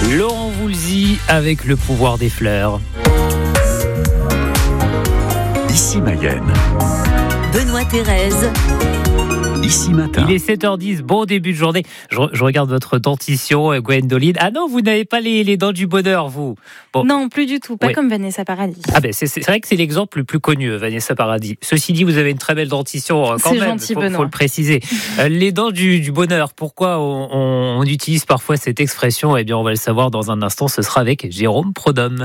Laurent Voulzy avec le pouvoir des fleurs. Ici Mayenne. Benoît Thérèse. Ici Matin. Il est 7h10, bon début de journée. Je regarde votre dentition, Gwendoline. Ah non, vous n'avez pas les dents du bonheur, vous. Bon. Non, plus du tout, pas oui. Comme Vanessa Paradis. Ah ben c'est vrai que c'est l'exemple le plus connu, Vanessa Paradis. Ceci dit, vous avez une très belle dentition quand c'est même, gentil, faut Benoît. le préciser. Les dents du bonheur, pourquoi on utilise parfois cette expression? Eh bien, on va le savoir dans un instant, ce sera avec Jérôme Prodhomme.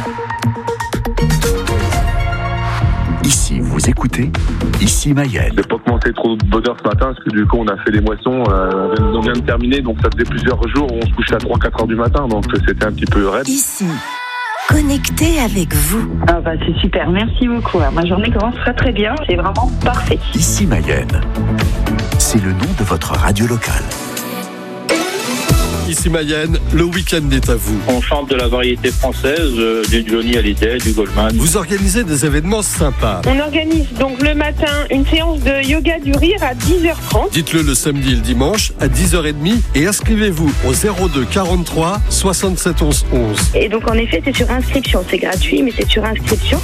Ici, vous écoutez Ici Mayenne. J'ai pas commencé trop de bonheur ce matin parce que du coup on a fait les moissons, on vient de terminer, donc ça faisait plusieurs jours où on se couchait à 3-4 heures du matin, donc c'était un petit peu raide. Ici, connecté avec vous. Ah bah c'est super, merci beaucoup. Ma journée commence très très bien, c'est vraiment parfait. Ici Mayenne, c'est le nom de votre radio locale. Ici Mayenne, le week-end est à vous. On chante de la variété française, du Johnny Hallyday, du Goldman. Vous organisez des événements sympas. On organise donc le matin une séance de yoga du rire à 10h30. Dites-le le samedi et le dimanche à 10h30 et inscrivez-vous au 02 43 67 11 11. Et donc en effet c'est sur inscription, c'est gratuit mais c'est sur inscription.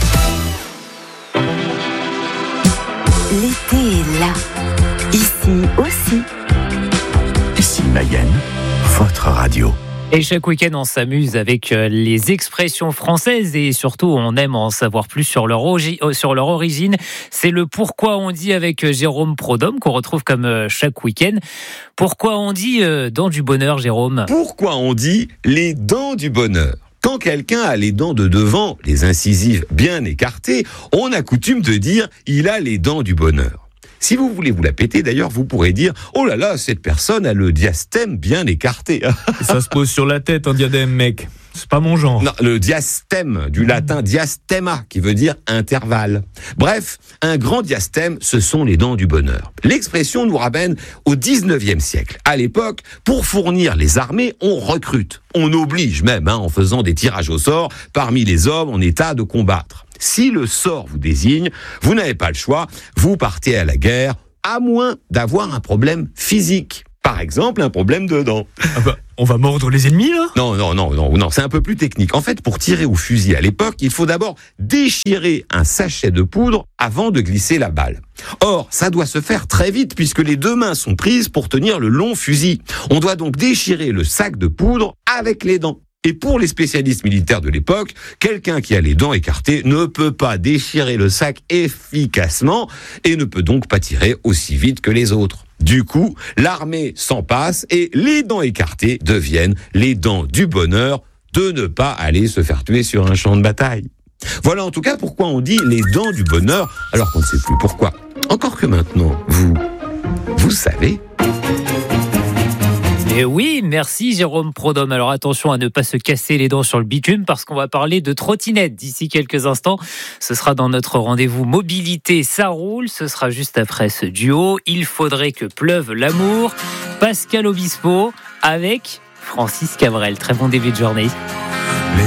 L'été est là, ici aussi. Ici Mayenne, votre radio. Et chaque week-end, on s'amuse avec les expressions françaises et surtout, on aime en savoir plus sur leur origine. C'est le pourquoi on dit avec Jérôme Prodhomme qu'on retrouve comme chaque week-end. Pourquoi on dit dents du bonheur, Jérôme? Pourquoi on dit les dents du bonheur? Quand quelqu'un a les dents de devant, les incisives bien écartées, on a coutume de dire il a les dents du bonheur. Si vous voulez vous la péter, d'ailleurs, vous pourrez dire « Oh là là, cette personne a le diastème bien écarté. » Ça se pose sur la tête, un diadème, mec. C'est pas mon genre. Non, le diastème, du latin diastema, qui veut dire intervalle. Bref, un grand diastème, ce sont les dents du bonheur. L'expression nous ramène au 19e siècle. À l'époque, pour fournir les armées, on recrute. On oblige même, en faisant des tirages au sort parmi les hommes en état de combattre. Si le sort vous désigne, vous n'avez pas le choix, vous partez à la guerre, à moins d'avoir un problème physique. Par exemple, un problème de dents. Ah bah, on va mordre les ennemis, là ? Non, c'est un peu plus technique. En fait, pour tirer au fusil à l'époque, il faut d'abord déchirer un sachet de poudre avant de glisser la balle. Or, ça doit se faire très vite puisque les deux mains sont prises pour tenir le long fusil. On doit donc déchirer le sac de poudre avec les dents. Et pour les spécialistes militaires de l'époque, quelqu'un qui a les dents écartées ne peut pas déchirer le sac efficacement et ne peut donc pas tirer aussi vite que les autres. Du coup, l'armée s'en passe et les dents écartées deviennent les dents du bonheur de ne pas aller se faire tuer sur un champ de bataille. Voilà en tout cas pourquoi on dit les dents du bonheur alors qu'on ne sait plus pourquoi. Encore que maintenant, vous savez. Et oui, merci Jérôme Prodhomme. Alors attention à ne pas se casser les dents sur le bitume parce qu'on va parler de trottinette d'ici quelques instants. Ce sera dans notre rendez-vous mobilité, ça roule. Ce sera juste après ce duo. Il faudrait que pleuve l'amour. Pascal Obispo avec Francis Cabrel. Très bon début de journée.